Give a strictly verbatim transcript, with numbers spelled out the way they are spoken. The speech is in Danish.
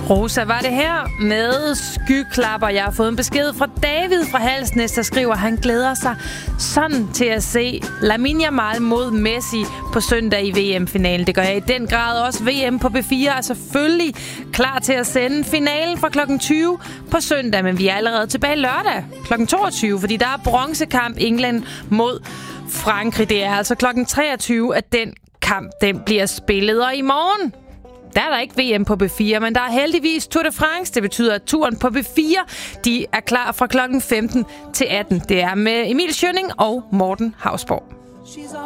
Rosa var det her med skyklapper. Jeg har fået en besked fra David fra Halsnæs, der skriver, at han glæder sig sådan til at se Lamine Yamal mod Messi på søndag i V M-finalen. Det gør jeg i den grad også. V M på B fire er selvfølgelig klar til at sende finalen fra klokken tyve på søndag, men vi er allerede tilbage lørdag klokken toogtyve, fordi der er bronzekamp England mod Frankrig. Det er altså klokken treogtyve, at den kamp den bliver spillet, og i morgen der er der ikke V M på B fire, men der er heldigvis Tour de France. Det betyder, at turen på B fire de er klar fra klokken femten til atten. Det er med Emil Schønning og Morten Hausborg.